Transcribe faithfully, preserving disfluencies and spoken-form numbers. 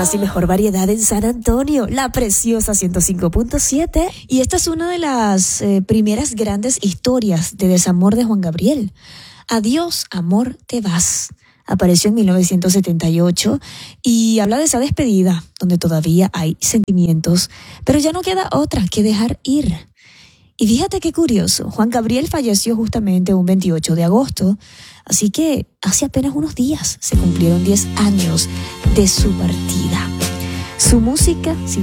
más y mejor variedad en San Antonio, la preciosa ciento cinco punto siete. Y esta es una de las eh, primeras grandes historias de desamor de Juan Gabriel. Adiós, amor, te vas. Apareció en mil novecientos setenta y ocho y habla de esa despedida, donde todavía hay sentimientos, pero ya no queda otra que dejar ir. Y fíjate qué curioso, Juan Gabriel falleció justamente un veintiocho de agosto, así que hace apenas unos días se cumplieron diez años de su partida. Su música, sin